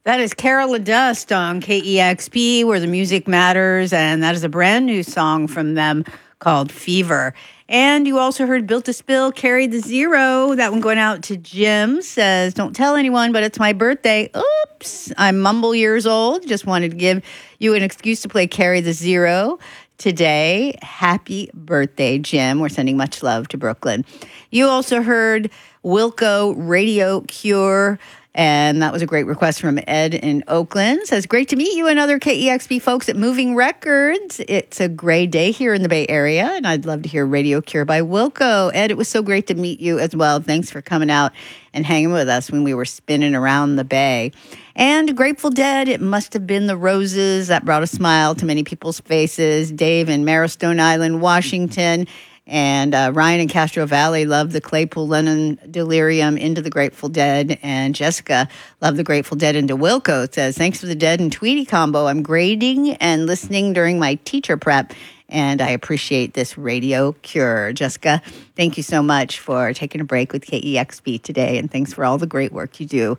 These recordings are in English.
That is Carol Dust on KEXP, where the music matters, and that is a brand new song from them called Fever. And you also heard Built to Spill, Carry the Zero. That one going out to Jim, says, don't tell anyone, but it's my birthday. Oops, I'm mumble years old. Just wanted to give you an excuse to play Carry the Zero today. Happy birthday, Jim. We're sending much love to Brooklyn. You also heard Wilco Radio Cure. And that was a great request from Ed in Oakland. Says, great to meet you and other KEXP folks at Moving Records. It's a gray day here in the Bay Area, and I'd love to hear Radio Cure by Wilco. Ed, it was so great to meet you as well. Thanks for coming out and hanging with us when we were spinning around the Bay. And Grateful Dead, it must have been the roses that brought a smile to many people's faces. Dave in Marrowstone Island, Washington. And Ryan in Castro Valley loved the Claypool Lennon Delirium into the Grateful Dead. And Jessica loved the Grateful Dead into Wilco. It says, thanks for the Dead and Tweety combo. I'm grading and listening during my teacher prep, and I appreciate this Radio Cure. Jessica, thank you so much for taking a break with KEXP today, and thanks for all the great work you do.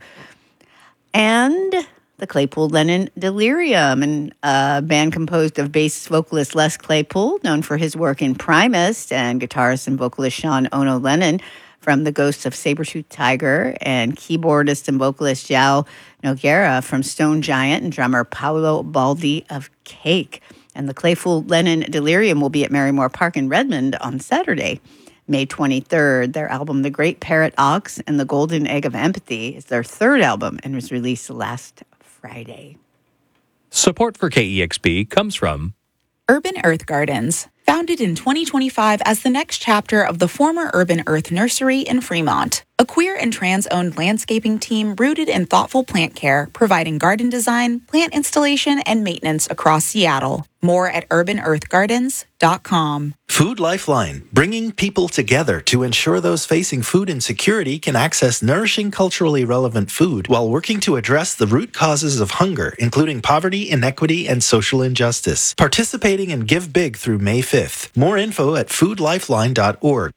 And the Claypool Lennon Delirium, and a band composed of bassist vocalist Les Claypool, known for his work in Primus, and guitarist and vocalist Sean Ono Lennon from The Ghosts of Sabretooth Tiger, and keyboardist and vocalist João Nogueira from Stone Giant, and drummer Paolo Baldi of Cake. And the Claypool Lennon Delirium will be at Merrymore Park in Redmond on Saturday, May 23rd. Their album, The Great Parrot Ox and the Golden Egg of Empathy, is their third album and was released last Friday. Support for KEXP comes from Urban Earth Gardens, founded in 2025 as the next chapter of the former Urban Earth Nursery in Fremont. A queer and trans-owned landscaping team rooted in thoughtful plant care, providing garden design, plant installation, and maintenance across Seattle. More at urbanearthgardens.com. Food Lifeline, bringing people together to ensure those facing food insecurity can access nourishing, culturally relevant food while working to address the root causes of hunger, including poverty, inequity, and social injustice. Participating in Give Big through May 5th. More info at foodlifeline.org.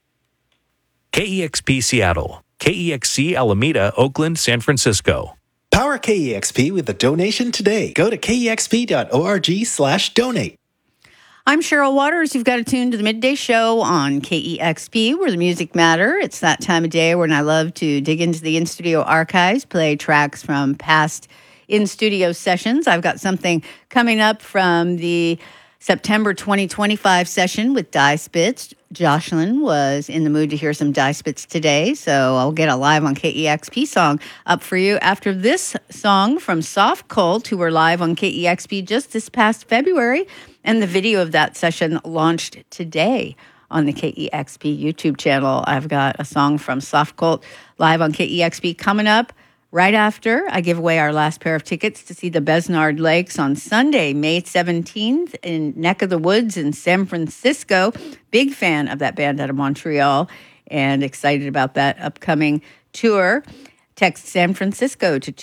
KEXP Seattle, KEXC Alameda, Oakland, San Francisco. Power KEXP with a donation today. Go to kexp.org/donate. I'm Cheryl Waters. You've got to tune to the Midday Show on KEXP, where the music matter. It's that time of day when I love to dig into the in-studio archives, play tracks from past in-studio sessions. I've got something coming up from the September 2025 session with Die Spitz. Jocelyn was in the mood to hear some Die Spitz today, so I'll get a live on KEXP song up for you after this song from Soft Cult, who were live on KEXP just this past February, and the video of that session launched today on the KEXP YouTube channel. I've got a song from Soft Cult live on KEXP coming up right after I give away our last pair of tickets to see the Besnard Lakes on Sunday, May 17th in Neck of the Woods in San Francisco. Big fan of that band out of Montreal and excited about that upcoming tour. Text San Francisco to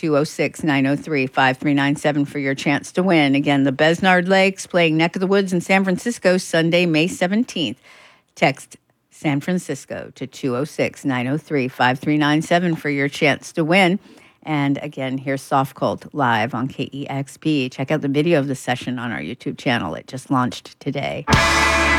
206-903-5397 for your chance to win. Again, the Besnard Lakes playing Neck of the Woods in San Francisco Sunday, May 17th. Text San Francisco to 206-903-5397 for your chance to win. And again, here's Soft Cult live on KEXP. Check out the video of the session on our YouTube channel. It just launched today.